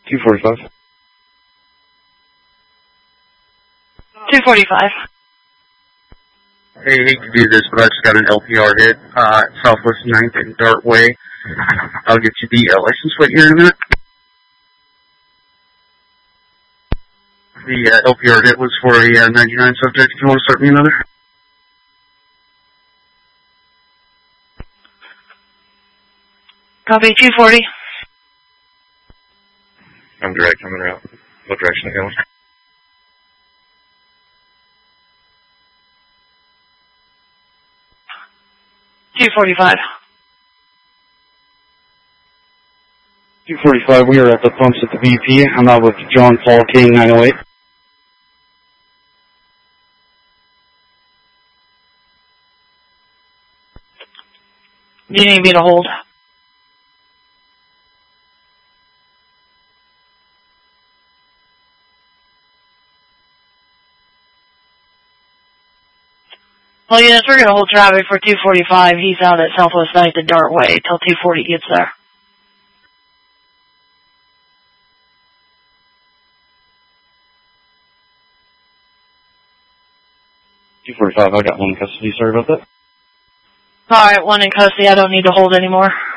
245. 245. Hey, hate to do this, but I just got an LPR hit, Southwest 9th and Dart Way. I'll get you the license plate here in a minute. The LPR hit was for a 99 subject. If you want to start me another. Copy, 240. I'm direct coming out. What direction are you going? $245. 245, we are at the pumps at the VP. I'm out with John Paul King 908. Do you need me to hold? Well, units, we're going to hold traffic for 245. He's out at Southwest 9th and Dart Way till 240 gets there. $245, I got one in custody. Sorry about that. Alright, one in custody. I don't need to hold anymore.